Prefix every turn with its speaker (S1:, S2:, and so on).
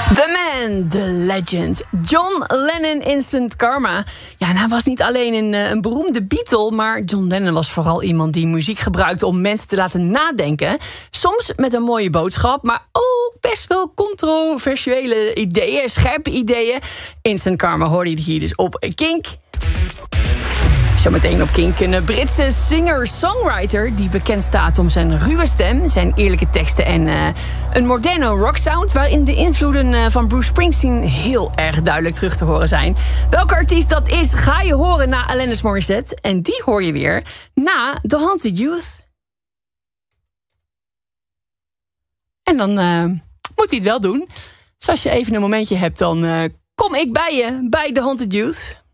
S1: The man, the legend. John Lennon, Instant Karma. Ja, en hij was niet alleen een beroemde Beatle, maar John Lennon was vooral iemand die muziek gebruikte om mensen te laten nadenken. Soms met een mooie boodschap, maar ook best wel controversiële ideeën, scherpe ideeën. Instant Karma hoorde je hier dus op Kink. Zometeen op Kink, een Britse singer-songwriter die bekend staat om zijn ruwe stem, zijn eerlijke teksten en een moderne rocksound waarin de invloeden van Bruce Springsteen heel erg duidelijk terug te horen zijn. Welke artiest dat is, ga je horen na Alanis Morissette. En die hoor je weer na The Haunted Youth. En dan moet hij het wel doen. Dus als je even een momentje hebt, dan kom ik bij je bij The Haunted Youth.